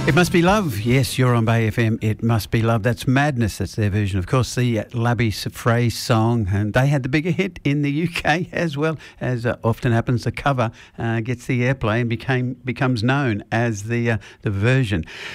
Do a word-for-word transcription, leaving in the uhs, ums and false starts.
It Must Be Love. Yes, you're on Bay F M. It Must Be Love. That's Madness. That's their version. Of course, the uh, Labby Phrase song, and they had the bigger hit in the U K as well. As uh, often happens, the cover uh, gets the airplay and became becomes known as the uh, the version.